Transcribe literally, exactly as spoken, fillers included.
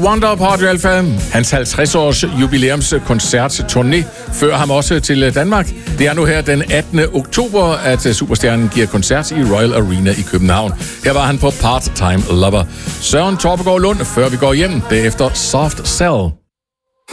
Wonder på Radio Alpha. Hans halvtreds-års jubilæumskoncertturné fører ham også til Danmark. Det er nu her den attende oktober, at superstjernen giver koncert i Royal Arena i København. Her var han på Part-Time Lover. Søren Torpegaard Lund, før vi går hjem, derefter Soft Cell.